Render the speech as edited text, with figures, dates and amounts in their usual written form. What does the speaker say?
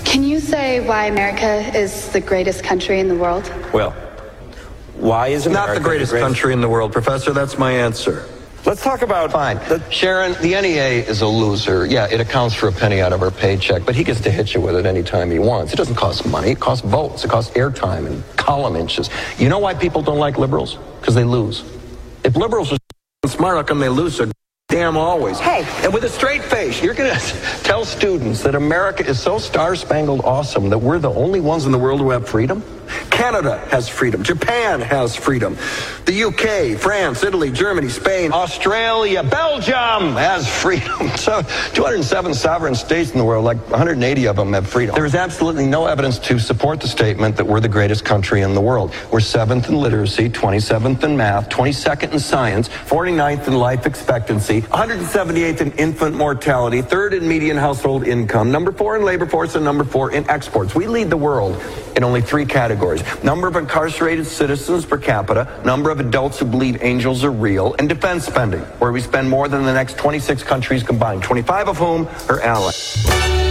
Can you say why America is the greatest country in the world? Well, why is America not the greatest country in the world, Professor? That's my answer. Let's talk about... Fine. Sharon, the NEA is a loser. Yeah, it accounts for a penny out of our paycheck, but he gets to hit you with it anytime he wants. It doesn't cost money. It costs votes. It costs airtime and column inches. You know why people don't like liberals? Because they lose. If liberals are Smart, how come they lose so damn always? Hey, and with a straight face, you're going to tell students that America is so star-spangled awesome that we're the only ones in the world who have freedom? Canada has freedom. Japan has freedom. The UK, France, Italy, Germany, Spain, Australia, Belgium has freedom. So 207 sovereign states in the world, like 180 of them have freedom. There is absolutely no evidence to support the statement that we're the greatest country in the world. We're 7th in literacy, 27th in math, 22nd in science, 49th in life expectancy, 178th in infant mortality, 3rd in median household income, number 4 in labor force, and number 4 in exports. We lead the world in only 3 categories. Number of incarcerated citizens per capita, number of adults who believe angels are real, and defense spending, where we spend more than the next 26 countries combined, 25 of whom are allies.